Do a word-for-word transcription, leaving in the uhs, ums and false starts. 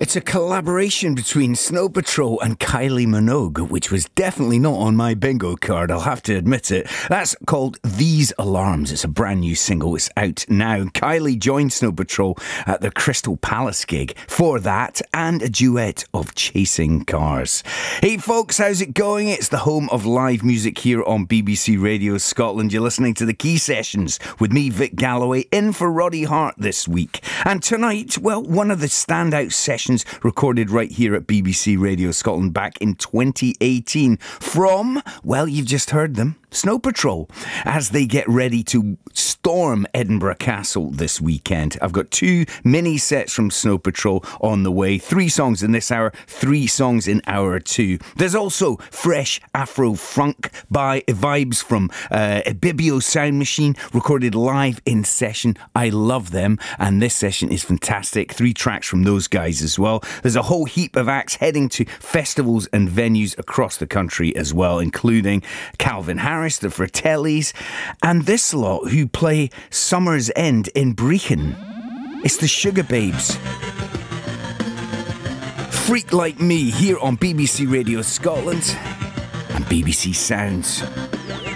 It's a collaboration between Snow Patrol and Kylie Minogue, which was definitely not on my bingo card, I'll have to admit it. That's called These Alarms. It's a brand new single. It's out now. Kylie joined Snow Patrol at the Crystal Palace gig for that and a duet of Chasing Cars. Hey folks, how's it going? It's the home of live music here on B B C Radio Scotland. You're listening to the Key Sessions with me, Vic Galloway, in for Roddy Hart this week. And tonight, well, one of the standout sessions recorded right here at B B C Radio Scotland back in twenty eighteen from, well, you've just heard them, Snow Patrol, as they get ready to storm Edinburgh Castle this weekend. I've got two mini sets from Snow Patrol on the way. Three songs in this hour, three songs in hour two. There's also fresh Afro funk by vibes from uh, Ibibio Sound Machine, recorded live in session. I love them, and this session is fantastic. Three tracks from those guys as well. There's a whole heap of acts heading to festivals and venues across the country as well, including Calvin Harris, the Fratellis, and this lot who play Summer's End in Brechin. It's the Sugar Babes. Freak Like Me here on B B C Radio Scotland and B B C Sounds.